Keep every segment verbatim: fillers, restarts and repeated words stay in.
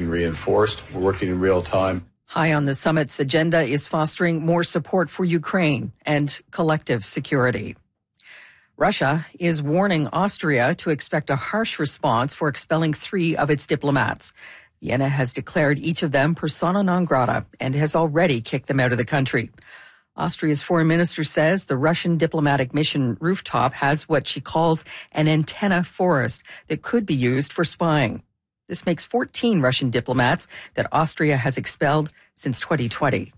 reinforced. We're working in real time. High on the summit's agenda is fostering more support for Ukraine and collective security. Russia is warning Austria to expect a harsh response for expelling three of its diplomats. Vienna has declared each of them persona non grata and has already kicked them out of the country. Austria's foreign minister says the Russian diplomatic mission rooftop has what she calls an antenna forest that could be used for spying. This makes fourteen Russian diplomats that Austria has expelled since twenty twenty.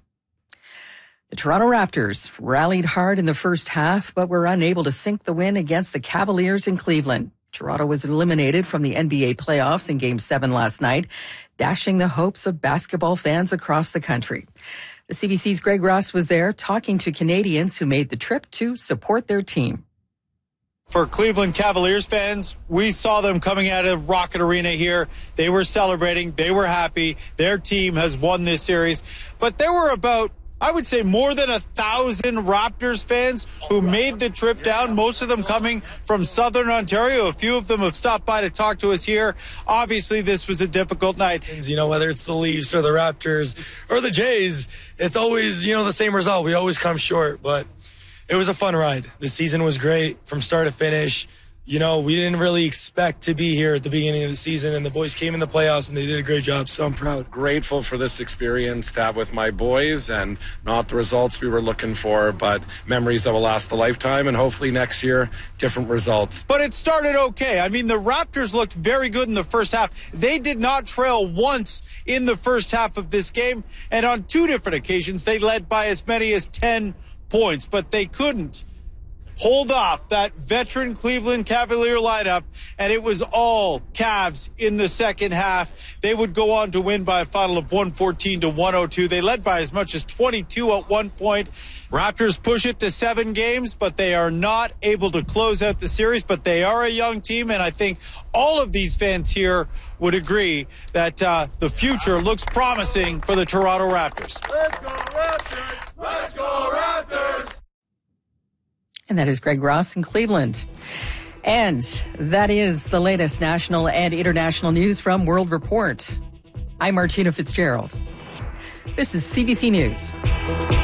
The Toronto Raptors rallied hard in the first half, but were unable to sink the win against the Cavaliers in Cleveland. Toronto was eliminated from the N B A playoffs in Game seven last night, dashing the hopes of basketball fans across the country. The C B C's Greg Ross was there talking to Canadians who made the trip to support their team. For Cleveland Cavaliers fans, we saw them coming out of Rocket Arena here. They were celebrating. They were happy. Their team has won this series. But there were about, I would say, more than a thousand Raptors fans who made the trip down, most of them coming from Southern Ontario. A few of them have stopped by to talk to us here. Obviously, this was a difficult night. You know, whether it's the Leafs or the Raptors or the Jays, it's always, you know, the same result. We always come short, but it was a fun ride. The season was great from start to finish. You know, we didn't really expect to be here at the beginning of the season, and the boys came in the playoffs, and they did a great job, so I'm proud. Grateful for this experience to have with my boys, and not the results we were looking for, but memories that will last a lifetime, and hopefully next year, different results. But it started okay. I mean, the Raptors looked very good in the first half. They did not trail once in the first half of this game, and on two different occasions, they led by as many as ten points, but they couldn't hold off that veteran Cleveland Cavalier lineup, and it was all Cavs in the second half. They would go on to win by a final of one fourteen to one oh two. They led by as much as twenty-two at one point. Raptors push it to seven games, but they are not able to close out the series, but they are a young team, and I think all of these fans here would agree that uh, the future looks promising for the Toronto Raptors. Let's go Raptors! Let's go Raptors! And that is Greg Ross in Cleveland. And that is the latest national and international news from World Report. I'm Martina Fitzgerald. This is C B C News.